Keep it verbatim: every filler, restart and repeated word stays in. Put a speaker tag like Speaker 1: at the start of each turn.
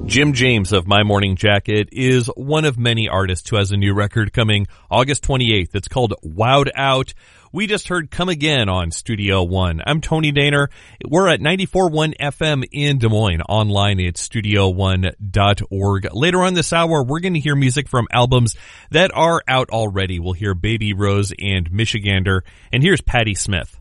Speaker 1: Jim James of My Morning Jacket is one of many artists who has a new record coming August twenty-eighth. It's called Wowed Out. We just heard Come Again on Studio One. I'm Tony Daner. We're at ninety-four point one F M in Des Moines, online at studio one dot org. Later on this hour, we're going to hear music from albums that are out already. We'll hear Baby Rose and Michigander. And here's Patti Smith.